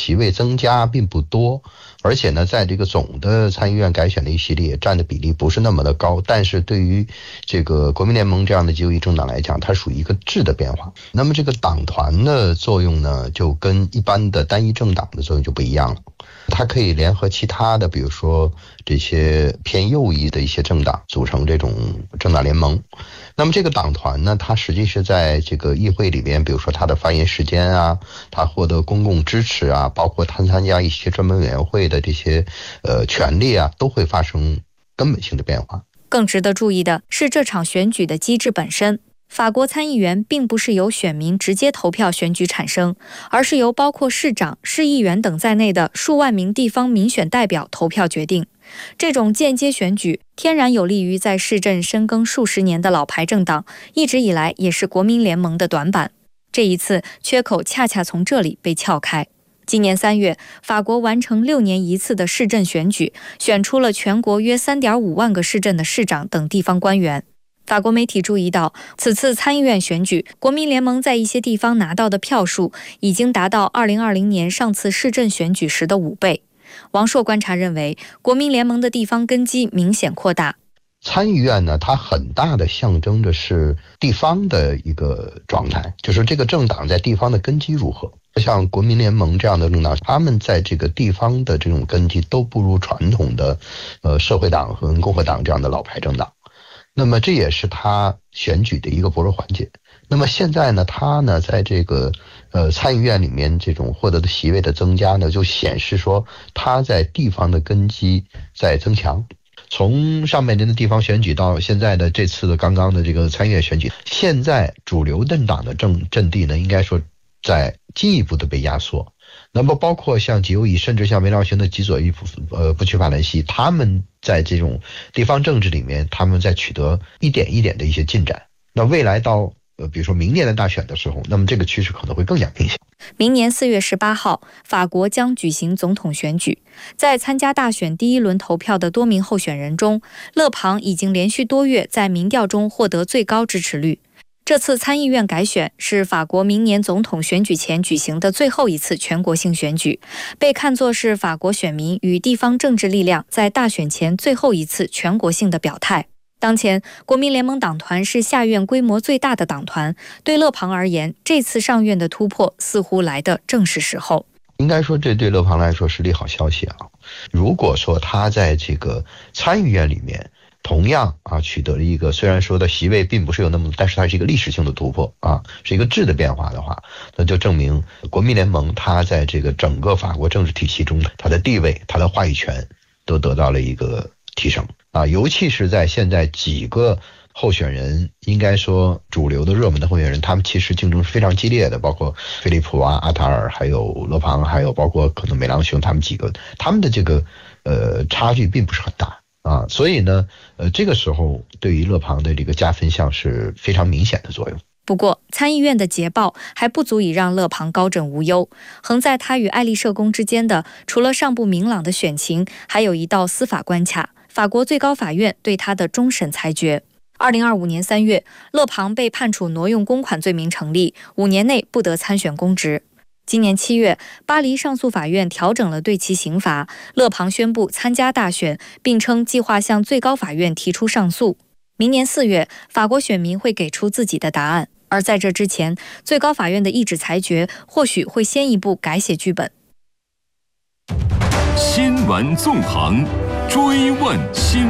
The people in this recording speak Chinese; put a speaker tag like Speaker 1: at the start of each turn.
Speaker 1: 席位增加并不多，而且呢，在这个总的参议院改选的一系列占的比例不是那么的高，但是对于这个国民联盟这样的极右翼政党来讲，它属于一个质的变化。那么这个党团的作用呢，就跟一般的单一政党的作用就不一样了。它可以联合其他的，比如说这些偏右翼的一些政党，组成这种政党联盟。那么这个党团呢，它实际是在这个议会里面，比如说它的发言时间啊，它获得公共支持啊，包括它参加一些专门委员会的这些权利啊，都会发生根本性的变化。
Speaker 2: 更值得注意的是这场选举的机制本身。法国参议员并不是由选民直接投票选举产生，而是由包括市长、市议员等在内的数万名地方民选代表投票决定。这种间接选举天然有利于在市镇深耕数十年的老牌政党，一直以来也是国民联盟的短板。这一次缺口恰恰从这里被撬开。今年3月，法国完成6年一次的市镇选举，选出了全国约 3.5 万个市镇的市长等地方官员。法国媒体注意到，此次参议院选举，国民联盟在一些地方拿到的票数已经达到2020年上次市镇选举时的5倍。王硕观察认为，国民联盟的地方根基明显扩大。
Speaker 1: 参议院呢，它很大的象征着是地方的一个状态，就是这个政党在地方的根基如何。像国民联盟这样的政党，他们在这个地方的这种根基都不如传统的社会党和共和党这样的老牌政党。那么这也是他选举的一个薄弱环节。那么现在呢，他呢在这个参议院里面这种获得的席位的增加呢，就显示说他在地方的根基在增强。从上半年的地方选举到现在的这次的刚刚的这个参议院选举，现在主流政党的阵地呢，应该说在进一步的被压缩。那么包括像极右翼，甚至像梅朗雄的极左翼不屈法兰西，他们在这种地方政治里面，他们在取得一点一点的一些进展。那未来到比如说明年的大选的时候，那么这个趋势可能会更加明显。
Speaker 2: 明年4月18号，法国将举行总统选举。在参加大选第1轮投票的多名候选人中，勒庞已经连续多月在民调中获得最高支持率。这次参议院改选是法国明年总统选举前举行的最后一次全国性选举，被看作是法国选民与地方政治力量在大选前最后一次全国性的表态。当前，国民联盟党团是下院规模最大的党团，对勒庞而言，这次上院的突破似乎来得正是时候。
Speaker 1: 应该说这对勒庞来说是利好消息啊。如果说他在这个参议院里面同样取得了一个虽然说的席位并不是有那么，但是它是一个历史性的突破是一个质的变化的话，那就证明国民联盟它在这个整个法国政治体系中，它的地位、它的话语权都得到了一个提升尤其是在现在几个候选人，应该说主流的热门的候选人，他们其实竞争是非常激烈的，包括菲利普阿塔尔，还有勒庞，还有包括可能梅朗雄，他们几个，他们的这个差距并不是很大所以呢这个时候对于勒庞的这个加分项是非常明显的作用。
Speaker 2: 不过参议院的捷报还不足以让勒庞高枕无忧，横在他与爱丽舍宫之间的，除了尚不明朗的选情，还有一道司法关卡，法国最高法院对他的终审裁决。2025年3月，勒庞被判处挪用公款罪名成立，5年内不得参选公职。今年7月，巴黎上诉法院调整了对其刑罚，勒庞宣布参加大选，并称计划向最高法院提出上诉。明年4月，法国选民会给出自己的答案，而在这之前，最高法院的一纸裁决或许会先一步改写剧本。
Speaker 3: 新闻纵横，追问新